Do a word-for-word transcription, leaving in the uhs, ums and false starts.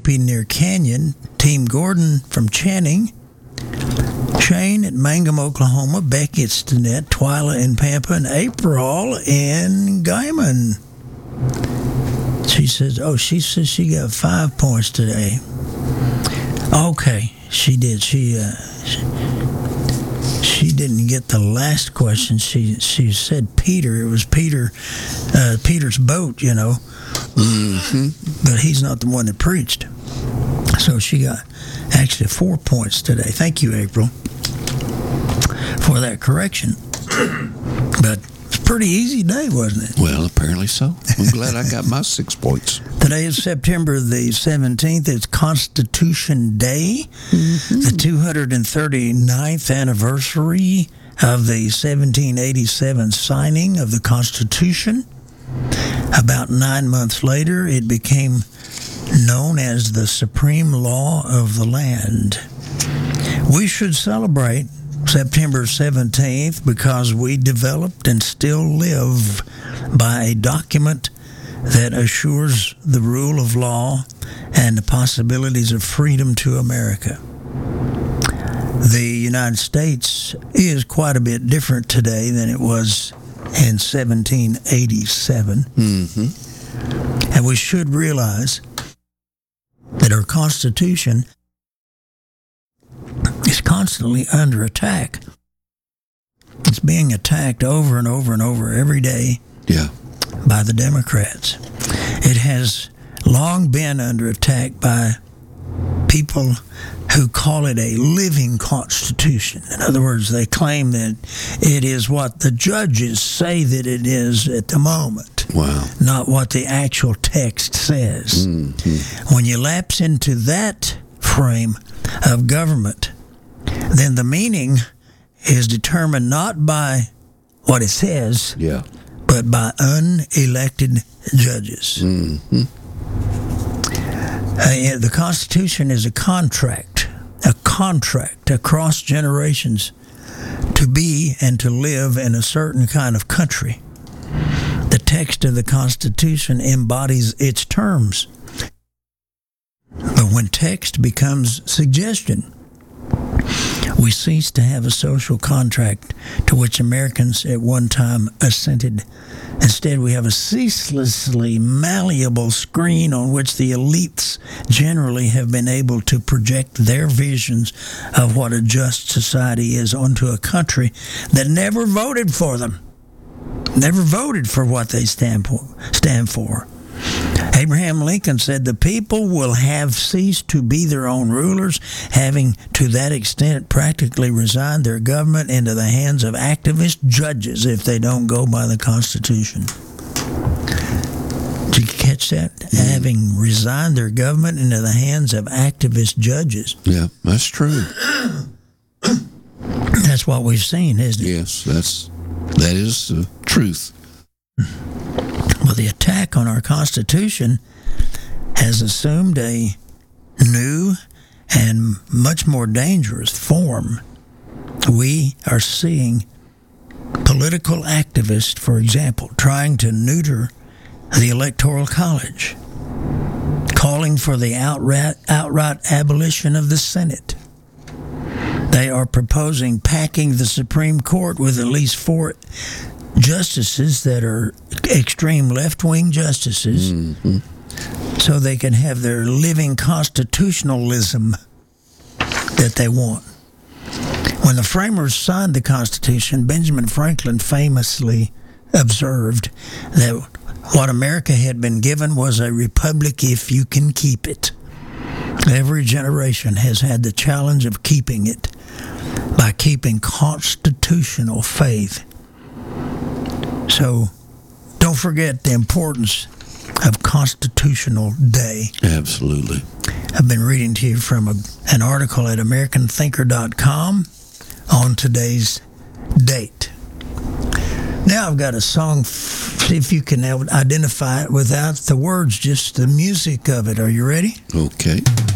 Mississippi near Canyon, Team Gordon from Channing, Shane at Mangum, Oklahoma, Becky at Stinnett, Twyla in Pampa, and April in Guyman. She says, oh, she says she got five points today. Okay, she did. She, uh, she, she didn't get the last question. She she said Peter. It was Peter, uh, Peter's boat, you know. Mm-hmm. But he's not the one that preached. So she got actually four points today. Thank you, April, for that correction. But it's a pretty easy day, wasn't it? Well, apparently so. I'm glad I got my six points. Today is September the seventeenth. It's Constitution Day, mm-hmm. the two hundred thirty-ninth anniversary of the seventeen eighty-seven signing of the Constitution. About nine months later, it became known as the supreme law of the land. We should celebrate September seventeenth because we developed and still live by a document that assures the rule of law and the possibilities of freedom to America. The United States is quite a bit different today than it was in seventeen eighty-seven. Mm-hmm. And we should realize that our Constitution is constantly under attack. It's being attacked over and over and over every day yeah. by the Democrats. It has long been under attack by people who call it a living constitution. In other words, they claim that it is what the judges say that it is at the moment. Wow. Not what the actual text says. Mm-hmm. When you lapse into that frame of government, then the meaning is determined not by what it says, yeah. but by unelected judges. Mm-hmm. Uh, the Constitution is a contract, a contract across generations to be and to live in a certain kind of country. The text of the Constitution embodies its terms. But when text becomes suggestion, we cease to have a social contract to which Americans at one time assented. Instead, we have a ceaselessly malleable screen on which the elites generally have been able to project their visions of what a just society is onto a country that never voted for them, never voted for what they stand for. Stand for. Abraham Lincoln said the people will have ceased to be their own rulers, having to that extent practically resigned their government into the hands of activist judges if they don't go by the Constitution. Did you catch that? Mm-hmm. Having resigned their government into the hands of activist judges. Yeah, that's true. That's what we've seen, isn't it? Yes, that's that is the truth. Well, the attack on our Constitution has assumed a new and much more dangerous form. We are seeing political activists, for example, trying to neuter the Electoral College, calling for the outright, outright abolition of the Senate. They are proposing packing the Supreme Court with at least four justices that are extreme left-wing justices, mm-hmm. so they can have their living constitutionalism that they want. When the framers signed the Constitution, Benjamin Franklin famously observed that what America had been given was a republic if you can keep it. Every generation has had the challenge of keeping it by keeping constitutional faith. So don't forget the importance of Constitutional Day. Absolutely. I've been reading to you from a, an article at American Thinker dot com on today's date. Now I've got a song, see if you can identify it without the words, just the music of it. Are you ready? Okay.